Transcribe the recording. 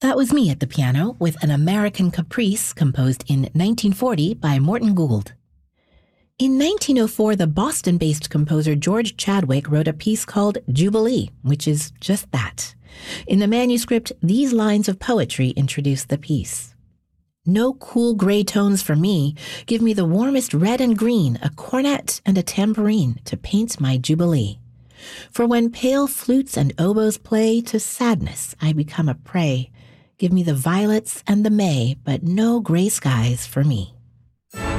That was me at the piano with an American Caprice composed in 1940 by Morton Gould. In 1904, the Boston-based composer George Chadwick wrote a piece called Jubilee, which is just that. In the manuscript, these lines of poetry introduce the piece. No cool gray tones for me. Give me the warmest red and green, a cornet and a tambourine to paint my Jubilee. For when pale flutes and oboes play, to sadness I become a prey. Give me the violets and the May, but no gray skies for me.